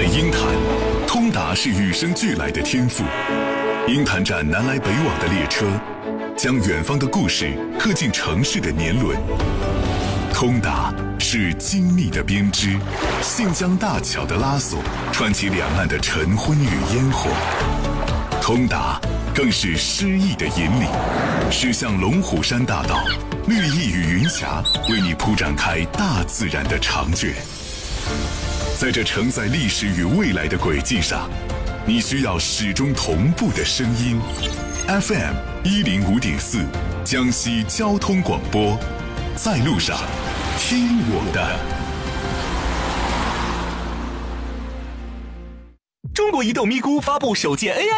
鹰潭，通达是与生俱来的天赋。鹰潭站南来北往的列车，将远方的故事刻进城市的年轮。通达是精密的编织，信江大桥的拉索，串起两岸的晨昏与烟火。通达更是诗意的引领，驶向龙虎山大道，绿意与云霞为你铺展开大自然的长卷。在这承载历史与未来的轨迹上，你需要始终同步的声音。FM 105.4，江西交通广播，在路上，听我的。 中国移动咪咕发布首届 AI